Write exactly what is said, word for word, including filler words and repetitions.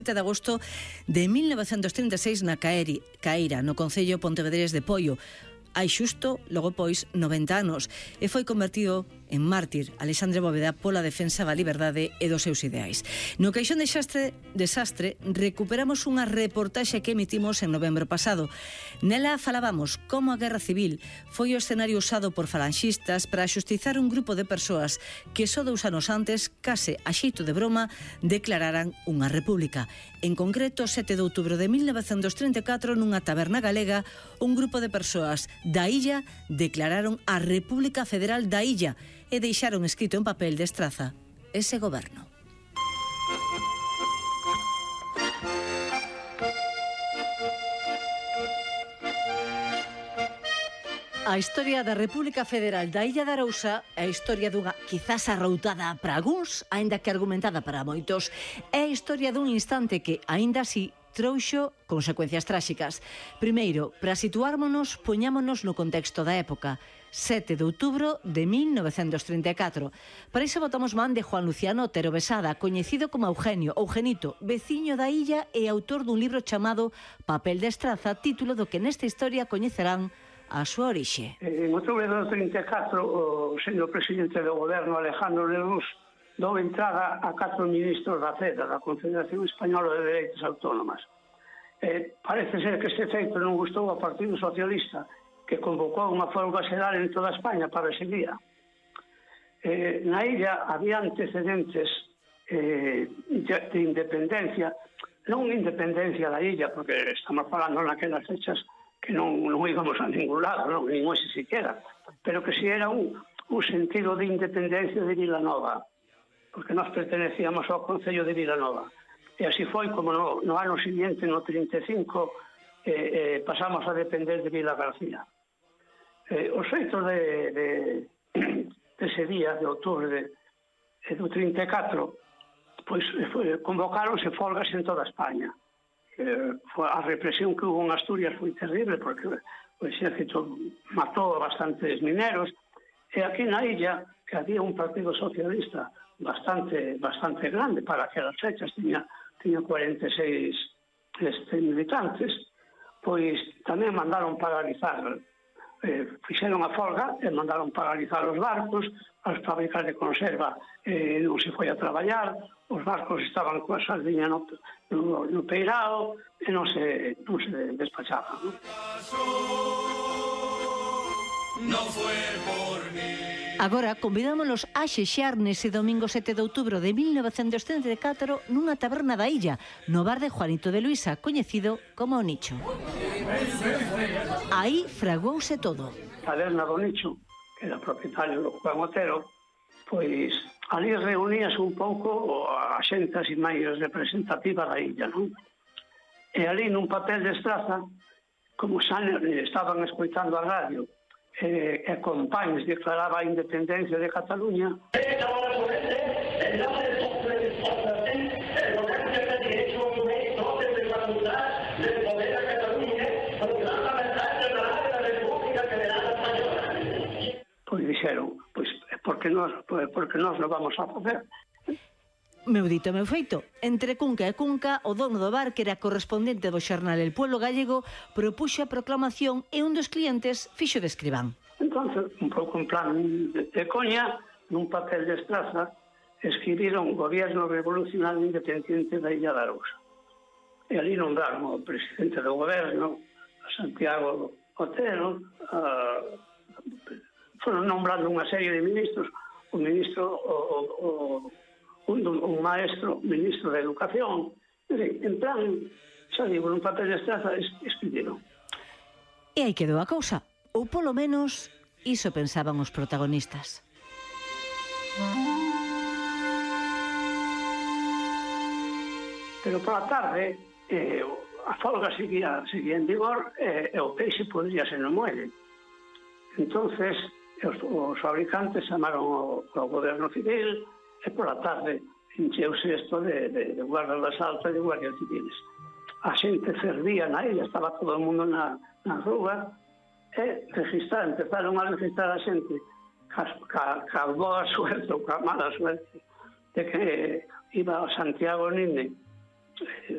de agosto de mil novecentos trinta e seis na Caeri, Caeira, no concello pontevedrés de Poio. Hai xusto, logo pois, noventa anos, e foi convertido en mártir Alexandre Bóveda pola defensa da liberdade e dos seus ideais. No Caixón de Xastre, Desastre recuperamos unha reportaxe que emitimos en novembro pasado. Nela falábamos como a Guerra Civil foi o escenario usado por falanxistas para xustizar un grupo de persoas que só dous anos antes, case a xeito de broma, declararan unha república. En concreto, sete de outubro de mil novecentos trinta e catro, nunha taberna galega, un grupo de persoas da illa declararon a República Federal da Illa e deixaron escrito en papel de Estraza ese goberno. A historia da República Federal da Illa de Arousa é a historia dunha, quizás arroutada para algúns, aínda que argumentada para moitos, é a historia dun instante que, aínda así, trouxo consecuencias tráxicas. Primeiro, para situármonos, poñámonos no contexto da época. sete de outubro de mil novecentos trinta e catro. Para iso botamos man de Juan Luciano Otero Besada, coñecido como Eugenio, Eugenito, veciño da illa e autor dun libro chamado Papel de Estraza, título do que nesta historia coñecerán a súa orixe. En outubro de trinta e catro, o señor presidente do goberno Alejandro Lerroux dou entrada a catro ministros da C E D, da Confederación Española de Dereitos Autónomas. Eh, parece ser que este feito non gustou ao Partido Socialista, que convocou unha folga xeral en toda España para ese día. Eh, na illa había antecedentes eh, de independencia, non independencia da illa, porque estamos falando naquelas fechas que non, non íbamos a ningún lado, non, nin hoxe siquiera, pero que si era un, un sentido de independencia de Vilanova, porque nós pertenecíamos ao Concello de Vilanova. E así foi como no, no ano siguiente, no trinta e cinco, eh, eh, pasamos a depender de Vila García. Eh, os feitos de, de, de ese día, de outubro de, de, do trinta e catro, pois foi, convocáronse folgas en toda España. Eh, foi, a represión que hubo en Asturias foi terrible, porque o exército matou a bastantes mineros, e aquí na illa, que había un partido socialista bastante bastante grande para aquelas fechas, tiña, tiña cuarenta e seis este, militantes, pois tamén mandaron paralizar, eh, fixeron a folga e mandaron paralizar os barcos, as fábricas de conserva eh, non se foi a traballar, os barcos estaban coa sardiña no, no, no peirao e non se, non se despachaban, non? No fue por mí. Agora, convidámonos a xexear nese domingo sete de outubro de mil novecentos trinta e catro nunha taberna da illa, no bar de Juanito de Luisa, coñecido como O Nicho. Aí fraguouse todo. Taberna do Nicho, que era propietario do Juan Otero, pois ali reuníase un pouco a xente así máis representativa da illa, non? E ali nun papel de Estraza, como xa estaban escoitando a radio, e, e Compañes declaraba a independencia de Cataluña, pois dixeron, pois porque nós, porque nós non vamos a facer. Meu dito, meu feito. Entre Cunca e Cunca, o dono do bar, que era correspondente do xornal El Pueblo Gallego, propuxo a proclamación e un dos clientes fixo de escribán. Entón, un pouco en plan de, de coña, nun papel de Estraza, escribiron Gobierno Revolucionario Independiente da Illa de Arousa. E ali nombraron o presidente do goberno, a Santiago Otero, a, foron nombrando unha serie de ministros, o ministro, o, o, un, un maestro, ministro de Educación, en plan, xa digo, nun papel de Estraza escribiron. E aí quedou a cousa, ou polo menos iso pensaban os protagonistas. Pero pola tarde, eh, a folga seguía, seguía en vigor e eh, o peixe podría ser no muelle. Entonces, os, os fabricantes chamaron ao, ao goberno civil e pola tarde encheuse isto de, de, de guardas das altas e de guardias civiles. A xente fervía na illa, estaba todo o mundo na, na rúa e registrar, empezaron a registrar a xente ca, ca, ca boa suerte ou ca mala suerte de que iba a Santiago Nine